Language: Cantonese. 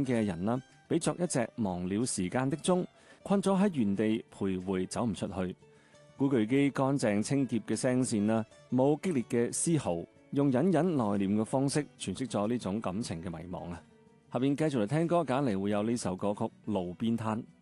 咁嘅人啦，比作一隻忘了時間的鐘，困咗喺原地徘徊走唔出去。古巨基乾淨清潔嘅聲線啦，冇激烈嘅嘶嚎，用隱隱內斂嘅方式詮釋咗呢種感情嘅迷茫啊！下邊繼續嚟聽歌，揀嚟會有呢首歌曲《路邊攤》。